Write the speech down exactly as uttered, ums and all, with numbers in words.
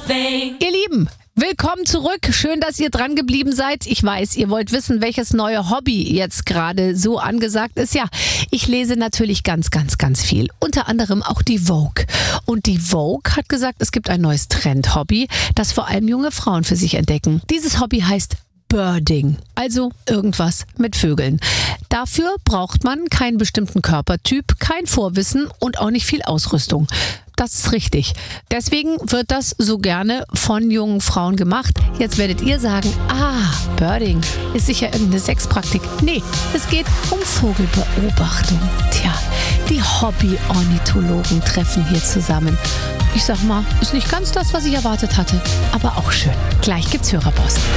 Ihr Lieben, willkommen zurück. Schön, dass ihr dran geblieben seid. Ich weiß, ihr wollt wissen, welches neue Hobby jetzt gerade so angesagt ist. Ja, ich lese natürlich ganz, ganz, ganz viel. Unter anderem auch die Vogue. Und die Vogue hat gesagt, es gibt ein neues Trend-Hobby, das vor allem junge Frauen für sich entdecken. Dieses Hobby heißt Birding, also irgendwas mit Vögeln. Dafür braucht man keinen bestimmten Körpertyp, kein Vorwissen und auch nicht viel Ausrüstung. Das ist richtig. Deswegen wird das so gerne von jungen Frauen gemacht. Jetzt werdet ihr sagen, ah, Birding ist sicher irgendeine Sexpraktik. Nee, es geht um Vogelbeobachtung. Tja, die Hobby-Ornithologen treffen hier zusammen. Ich sag mal, ist nicht ganz das, was ich erwartet hatte, aber auch schön. Gleich gibt's Hörerpost.